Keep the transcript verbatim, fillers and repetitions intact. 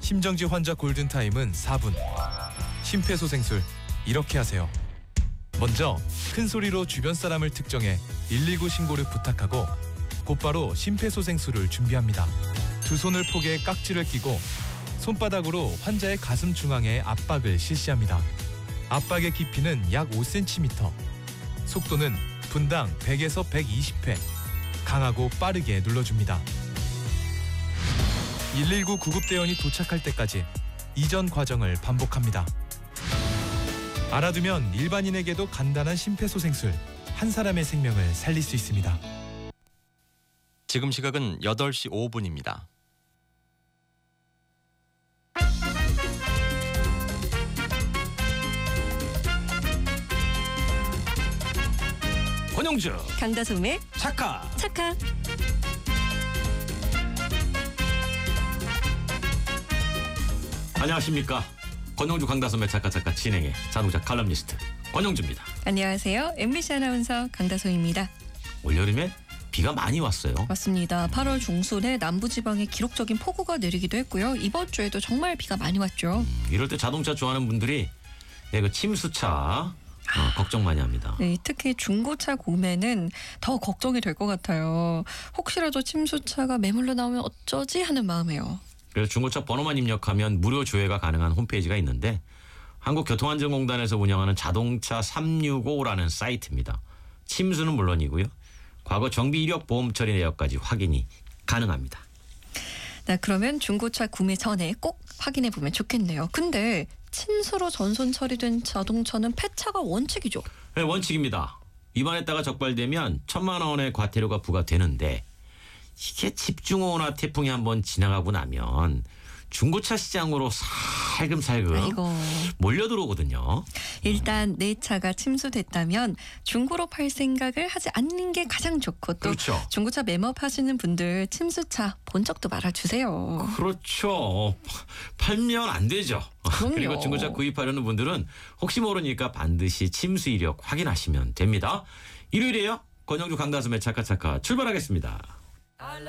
심정지 환자 골든타임은 사 분. 심폐소생술 이렇게 하세요. 먼저 큰 소리로 주변 사람을 특정해 일일구 신고를 부탁하고 곧바로 심폐소생술을 준비합니다. 두 손을 포개 깍지를 끼고 손바닥으로 환자의 가슴 중앙에 압박을 실시합니다. 압박의 깊이는 약 오 센티미터. 속도는 분당 백에서 백이십 회. 강하고 빠르게 눌러줍니다. 일일구 구급대원이 도착할 때까지 이전 과정을 반복합니다. 알아두면 일반인에게도 간단한 심폐소생술, 한 사람의 생명을 살릴 수 있습니다. 지금 시각은 여덟 시 오 분입니다. 권영주 강다솜의 착하. 착하. 안녕하십니까. 권영주 강다솜의 착하 착하 진행의 자동차 칼럼니스트 권영주입니다. 안녕하세요. 엠비씨 아나운서 강다솜입니다. 올여름에 비가 많이 왔어요. 맞습니다. 팔월 중순에 남부지방에 기록적인 폭우가 내리기도 했고요. 이번 주에도 정말 비가 많이 왔죠. 음, 이럴 때 자동차 좋아하는 분들이 네, 그 침수차 어, 걱정 많이 합니다. 네, 특히 중고차 구매는 더 걱정이 될 것 같아요. 혹시라도 침수차가 매물로 나오면 어쩌지 하는 마음이에요. 그래서 중고차 번호만 입력하면 무료 조회가 가능한 홈페이지가 있는데 한국교통안전공단에서 운영하는 자동차 삼육오라는 사이트입니다. 침수는 물론이고요. 과거 정비 이력 보험 처리 내역까지 확인이 가능합니다. 네, 그러면 중고차 구매 전에 꼭 확인해 보면 좋겠네요. 근데 침수로 전손 처리된 자동차는 폐차가 원칙이죠. 네, 원칙입니다. 위반했다가 적발되면 천만 원의 과태료가 부과되는데 이게 집중호우나 태풍이 한번 지나가고 나면 중고차 시장으로 살금살금 아이고. 몰려들어오거든요. 일단 내 차가 침수됐다면 중고로 팔 생각을 하지 않는 게 가장 좋고 또 그렇죠. 중고차 매업하시는 분들 침수차 본 적도 말아주세요. 그렇죠. 팔면 안 되죠. 그럼요. 그리고 중고차 구입하려는 분들은 혹시 모르니까 반드시 침수 이력 확인하시면 됩니다. 일요일이에요. 권영주 강다솜의 차카차카 출발하겠습니다.